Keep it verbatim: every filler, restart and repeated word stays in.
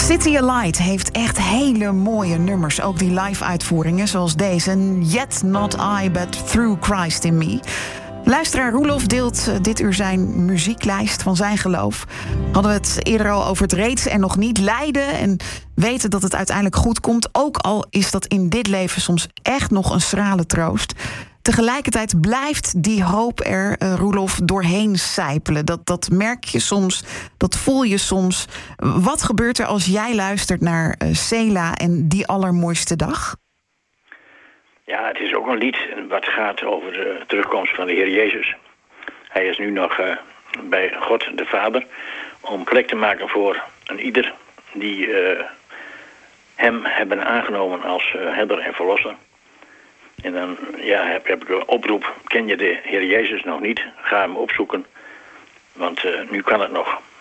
City Alight heeft echt hele mooie nummers. Ook die live-uitvoeringen zoals deze. Yet not I, but through Christ in me. Luisteraar Roelof deelt dit uur zijn muzieklijst van zijn geloof. Hadden we het eerder al over het reeds en nog niet lijden... en weten dat het uiteindelijk goed komt. Ook al is dat in dit leven soms echt nog een schrale troost. Tegelijkertijd blijft die hoop er, uh, Roelof, doorheen sijpelen. Dat, dat merk je soms, dat voel je soms. Wat gebeurt er als jij luistert naar uh, Selah en Die Allermooiste Dag? Ja, het is ook een lied wat gaat over de terugkomst van de Heer Jezus. Hij is nu nog uh, bij God de Vader om plek te maken voor een ieder die uh, hem hebben aangenomen als uh, herder en verlosser. En dan ja, heb, heb ik een oproep, ken je de Heer Jezus nog niet? Ga hem opzoeken, want uh, nu kan het nog.